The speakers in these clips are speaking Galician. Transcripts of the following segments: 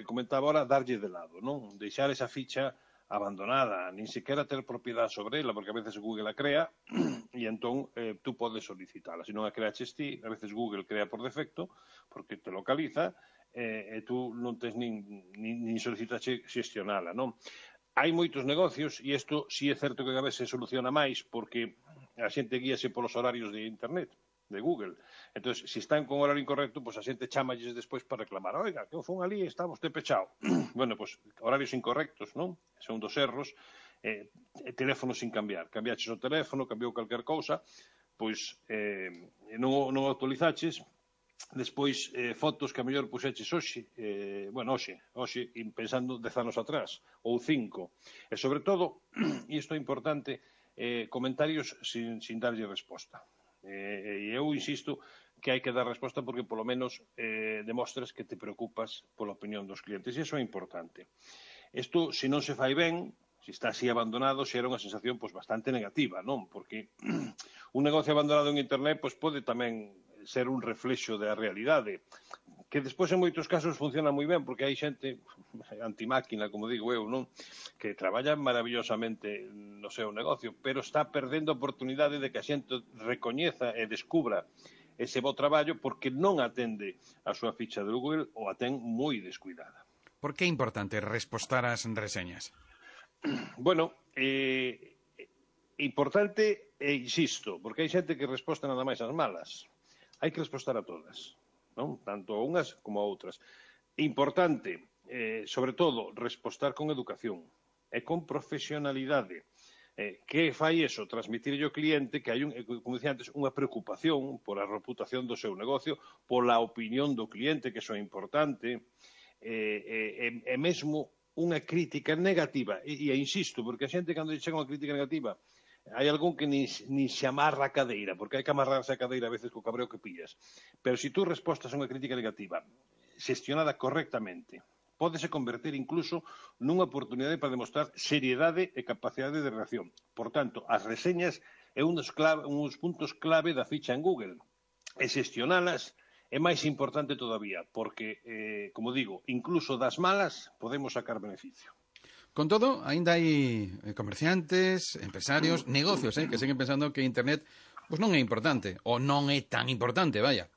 comentaba ahora, darlle de lado, non? Deixar esa ficha abandonada, nin sequera ter propiedade sobre ela, porque a veces Google a crea e entón tú podes solicitala. Se non a creaches ti, a veces Google crea por defecto, porque te localiza, e tú non tens nin solicitaxe xestionala, non? Hai moitos negocios, e isto sí é certo que a veces se soluciona máis, porque a xente guíase polos horarios de internet, de Google. Entón, se están con horario incorrecto, pois a xente chamalles despois para reclamar. Oiga, que eu fun ali e estaba usted pechado. Bueno, pois horarios incorrectos, non? Son dos erros. Teléfono sin cambiar. Cambiaches o teléfono, cambiou calquer cousa, pois non actualizaches. Despois, fotos que a mellor puxeches hoxe, hoxe, pensando 10 anos atrás, ou 5. E, sobre todo, e isto é importante, comentarios sin darlle resposta. E eu insisto que hai que dar resposta porque polo menos demostras que te preocupas pola opinión dos clientes, e iso é importante. Isto, se non se fai ben, se está así abandonado, xera unha sensación bastante negativa, non? Porque un negocio abandonado en internet pode tamén ser un reflexo da realidade, que despois en moitos casos funciona moi ben, porque hai xente antimáquina, como digo eu, non? Que traballa maravillosamente no seu negocio, pero está perdendo a oportunidade de que a xente recoñeza e descubra ese bo traballo porque non atende a súa ficha de Google ou a ten moi descuidada. Por que é importante respostar ás reseñas? Bueno, importante, insisto, porque hai xente que resposta nada máis ás malas. Hai que respostar a todas, non? Tanto a unhas como a outras. Importante, sobre todo, respostar con educación e con profesionalidade. Que fai iso? Transmitirlle ao cliente que hai, como dicía antes, unha preocupación por a reputación do seu negocio, pola opinión do cliente, que iso é importante, e mesmo unha crítica negativa. E insisto, porque a xente, cando chega unha crítica negativa, hai algún que nin se amarra a cadeira, porque hai que amarrarse a cadeira a veces co cabreo que pillas. Pero se tú respostas a unha crítica negativa, xestionada correctamente, pódese converter incluso nunha oportunidade para demostrar seriedade e capacidade de reacción. Por tanto, as reseñas é un dos puntos clave da ficha en Google. E xestionalas é máis importante todavía, porque, como digo, incluso das malas podemos sacar beneficio. Con todo, aínda hai comerciantes, empresarios, negocios, que seguen pensando que internet non é importante, ou non é tan importante, vaya.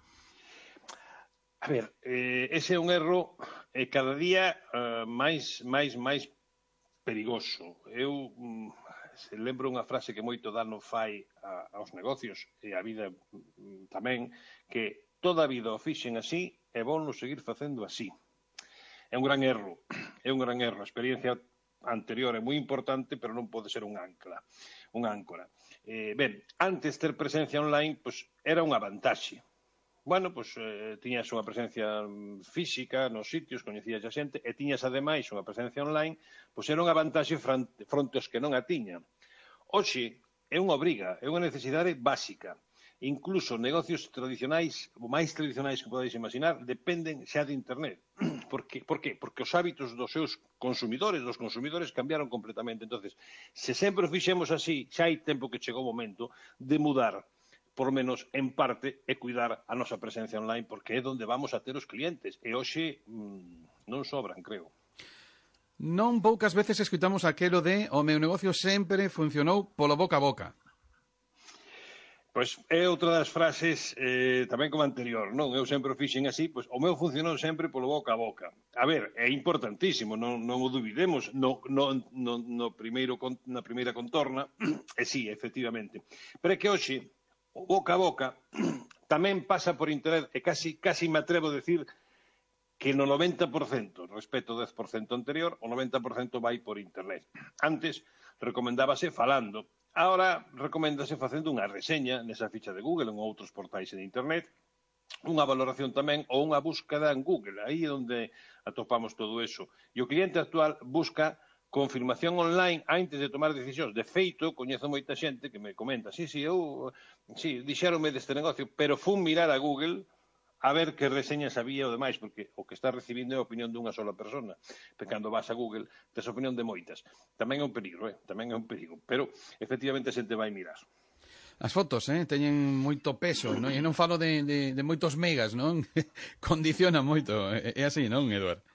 A ver, ese é un erro cada día máis perigoso. Eu lembro unha frase que moito dano fai aos negocios e á vida tamén, que toda a vida o fixen así e vouno seguir facendo así. É un gran erro, A experiencia anterior é moi importante, pero non pode ser unha áncora. Ben, antes ter presencia online, era unha vantaxe. Bueno, tiñas unha presencia física nos sitios, coñecías a xente, e tiñas ademais unha presencia online, era unha vantaxe fronte aos que non a tiñan. Hoxe é unha obriga, é unha necesidade básica. Incluso negocios tradicionais, o máis tradicionais que podeis imaginar, dependen xa de internet. Por qué? Porque os hábitos dos seus consumidores cambiaron completamente. Entonces, se sempre o fixemos así, xa hai tempo que chegou o momento de mudar, por lo menos en parte, e cuidar a nosa presencia online, porque é onde vamos a ter os clientes. E hoxe non sobran, creo. Non poucas veces escutamos aquelo de o meu negocio sempre funcionou polo boca a boca. Pois é outra das frases tamén como anterior, non? Eu sempre o fixen así, o meu funcionou sempre polo boca a boca. A ver, é importantísimo, non o dubidemos na primeira contorna, e sí, efectivamente. Pero é que hoxe o boca a boca tamén pasa por internet, e casi me atrevo a decir que no 90% respecto ao 10% anterior, o 90% vai por internet. Antes recomendábase falando, agora recoméndase facendo unha reseña nesa ficha de Google ou en outros portais de internet, unha valoración tamén ou unha búsqueda en Google, aí é onde atopamos todo eso. E o cliente actual busca confirmación online antes de tomar decisións. De feito, coñezo moita xente que me comenta, dixéronme deste negocio, pero fun mirar a Google a ver que reseñas había o demais, porque o que está recibindo é a opinión dunha sola persona. Pero cando vas a Google, tes a opinión de moitas. Tamén é un perigo, pero efectivamente a xente vai mirar. As fotos, teñen moito peso, non? E non falo de moitos megas, non? Condiciona moito, é así, non, Eduard?